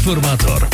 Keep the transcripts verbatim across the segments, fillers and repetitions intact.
Informator.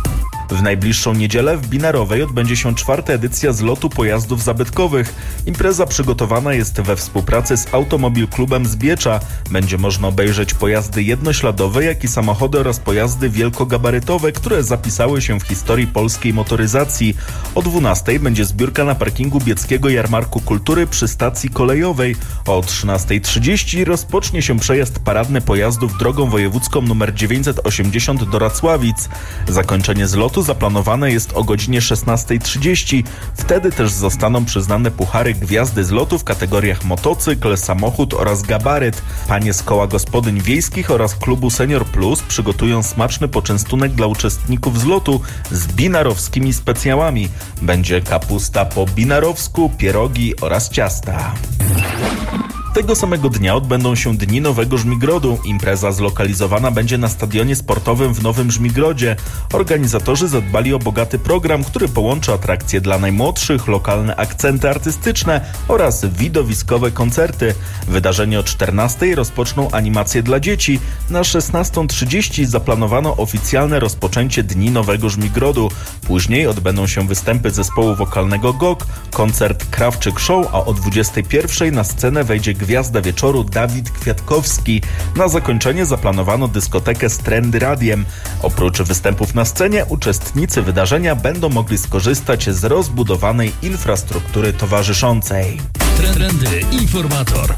W najbliższą niedzielę w Binarowej odbędzie się czwarta edycja zlotu pojazdów zabytkowych. Impreza przygotowana jest we współpracy z Automobil Klubem z Biecza. Będzie można obejrzeć pojazdy jednośladowe, jak i samochody oraz pojazdy wielkogabarytowe, które zapisały się w historii polskiej motoryzacji. O dwunastej będzie zbiórka na parkingu Bieckiego Jarmarku Kultury przy stacji kolejowej. O trzynastej trzydzieści rozpocznie się przejazd paradny pojazdów drogą wojewódzką nr dziewięćset osiemdziesiąt do Racławic. Zakończenie zlotu zaplanowane jest o godzinie szesnastej trzydzieści. Wtedy też zostaną przyznane puchary Gwiazdy Zlotu w kategoriach motocykl, samochód oraz gabaryt. Panie z koła gospodyń wiejskich oraz klubu Senior Plus przygotują smaczny poczęstunek dla uczestników zlotu z binarowskimi specjałami. Będzie kapusta po binarowsku, pierogi oraz ciasta. Tego samego dnia odbędą się Dni Nowego Żmigrodu. Impreza zlokalizowana będzie na stadionie sportowym w Nowym Żmigrodzie. Organizatorzy zadbali o bogaty program, który połączy atrakcje dla najmłodszych, lokalne akcenty artystyczne oraz widowiskowe koncerty. Wydarzenie o czternastej rozpoczną animacje dla dzieci. Na szesnastą trzydzieści zaplanowano oficjalne rozpoczęcie Dni Nowego Żmigrodu. Później odbędą się występy zespołu wokalnego G O K, koncert Krawczyk Show, a o dwudziestej pierwszej na scenę wejdzie gwiazda wieczoru Dawid Kwiatkowski. Na zakończenie zaplanowano dyskotekę z Trendy Radiem. Oprócz występów na scenie, uczestnicy wydarzenia będą mogli skorzystać z rozbudowanej infrastruktury towarzyszącej. Trendy Informator.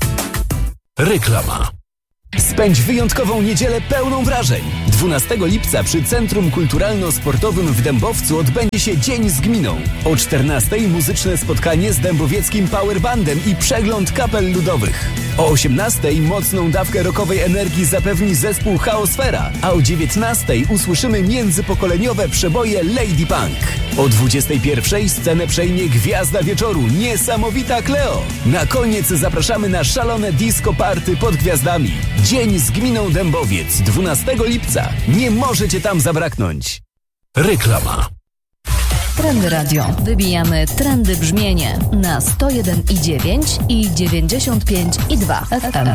Reklama. Spędź wyjątkową niedzielę pełną wrażeń. dwunastego lipca przy Centrum Kulturalno-Sportowym w Dębowcu odbędzie się Dzień z Gminą. O czternastej muzyczne spotkanie z dębowieckim powerbandem i przegląd kapel ludowych. O osiemnastej mocną dawkę rockowej energii zapewni zespół Chaosfera, a o dziewiętnastej usłyszymy międzypokoleniowe przeboje Lady Punk. O dwudziestej pierwszej scenę przejmie gwiazda wieczoru, niesamowita Cleo. Na koniec zapraszamy na szalone disco party pod gwiazdami. Dzień z Gminą Dębowiec, dwunastego lipca. Nie możecie tam zabraknąć. Reklama. Trendy Radio. Wybijamy trendy brzmienie na sto jeden i dziewięć i dziewięćdziesiąt pięć i dwa F M.